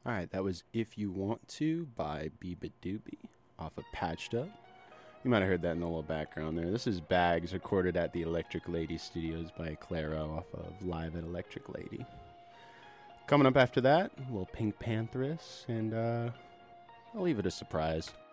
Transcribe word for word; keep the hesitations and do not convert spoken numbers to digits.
Alright, that was If You Want To by Beeba Doobie off of Patched Up. You might have heard that in the little background there. This is Bags, recorded at the Electric Lady Studios by Claro off of Live at Electric Lady. Coming up after that, a little Pink Pantheress, and uh, I'll leave it a surprise.